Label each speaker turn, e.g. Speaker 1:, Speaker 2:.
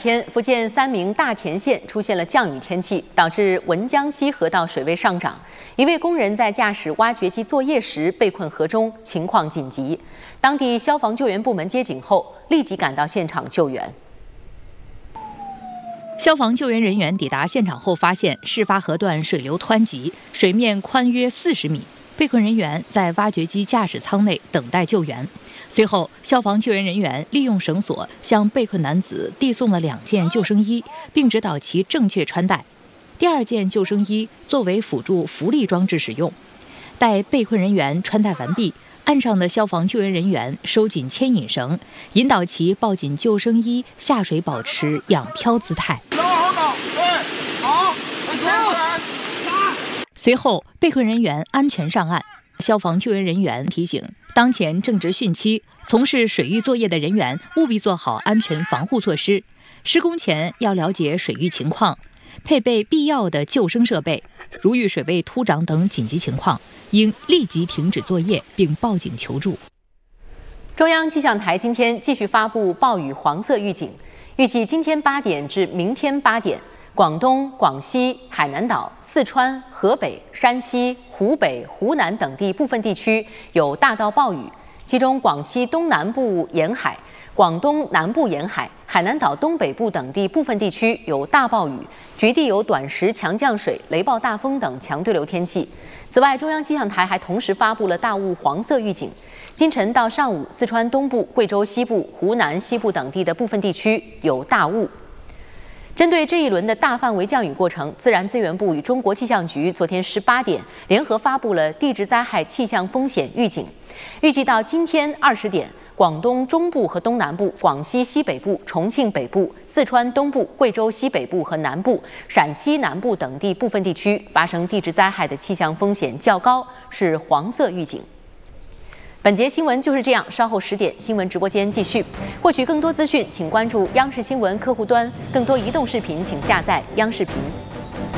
Speaker 1: 天，福建三明大田县出现了降雨天气，导致文江溪河道水位上涨。一位工人在驾驶挖掘机作业时被困河中，情况紧急。当地消防救援部门接警后，立即赶到现场救援。
Speaker 2: 消防救援人员抵达现场后，发现事发河段水流湍急，水面宽约40米。被困人员在挖掘机驾驶舱内等待救援。随后，消防救援人员利用绳索向被困男子递送了2件救生衣，并指导其正确穿戴。第2件救生衣作为辅助浮力装置使用。待被困人员穿戴完毕，岸上的消防救援人员收紧牵引绳，引导其抱紧救生衣下水，保持仰漂姿态。随后，被困人员安全上岸。消防救援人员提醒，当前正值汛期，从事水域作业的人员务必做好安全防护措施。施工前要了解水域情况，配备必要的救生设备。如遇水位突涨等紧急情况，应立即停止作业并报警求助。
Speaker 1: 中央气象台今天继续发布暴雨黄色预警，预计今天8点至明天8点。广东、广西、海南岛、四川、河北、山西、湖北、湖南等地部分地区有大到暴雨，其中广西东南部沿海、广东南部沿海、海南岛东北部等地部分地区有大暴雨，局地有短时强降水、雷暴大风等强对流天气。此外，中央气象台还同时发布了大雾黄色预警，今晨到上午，四川东部、贵州西部、湖南西部等地的部分地区有大雾。针对这一轮的大范围降雨过程，自然资源部与中国气象局昨天18点联合发布了地质灾害气象风险预警。预计到今天20点，广东中部和东南部、广西西北部、重庆北部、四川东部、贵州西北部和南部、陕西南部等地部分地区发生地质灾害的气象风险较高，是黄色预警。本节新闻就是这样，稍后10点新闻直播间继续。获取更多资讯，请关注央视新闻客户端，更多移动视频请下载央视频。